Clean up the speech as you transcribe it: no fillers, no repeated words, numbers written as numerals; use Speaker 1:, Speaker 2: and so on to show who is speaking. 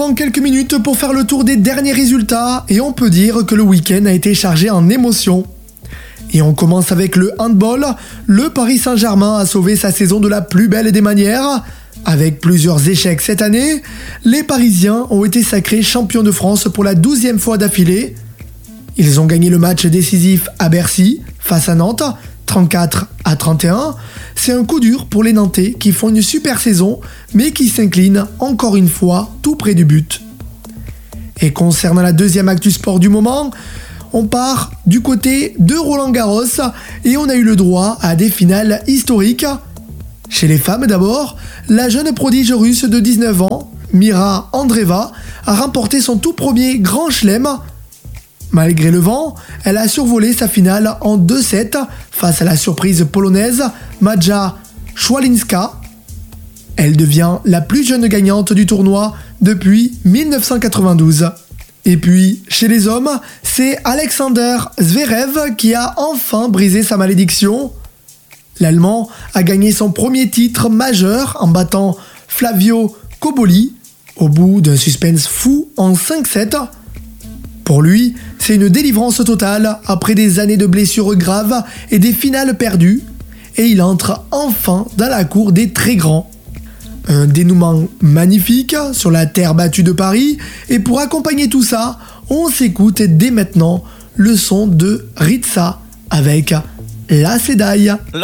Speaker 1: En quelques minutes pour faire le tour des derniers résultats et on peut dire que le week-end a été chargé en émotions. Et on commence avec le handball. Le Paris Saint-Germain a sauvé sa saison de la plus belle des manières. Avec plusieurs échecs cette année, les Parisiens ont été sacrés champions de France pour la 12e fois d'affilée. Ils ont gagné le match décisif à Bercy face à Nantes, 34-31. C'est un coup dur pour les Nantais qui font une super saison, mais qui s'inclinent encore une fois tout près du but. Et concernant la deuxième actu sport du moment, on part du côté de Roland-Garros et on a eu le droit à des finales historiques. Chez les femmes d'abord, la jeune prodige russe de 19 ans, Mira Andreeva, a remporté son tout premier grand chelem. Malgré le vent, elle a survolé sa finale en 2-7 face à la surprise polonaise Maja Szwalinska. Elle devient la plus jeune gagnante du tournoi depuis 1992. Et puis, chez les hommes, c'est Alexander Zverev qui a enfin brisé sa malédiction. L'Allemand a gagné son premier titre majeur en battant Flavio Cobolli au bout d'un suspense fou en 5-7. Pour lui, c'est une délivrance totale après des années de blessures graves et des finales perdues, et il entre enfin dans la cour des très grands. Un dénouement magnifique sur la terre battue de Paris, et pour accompagner tout ça, on s'écoute dès maintenant le son de Ritza avec La Sédaille.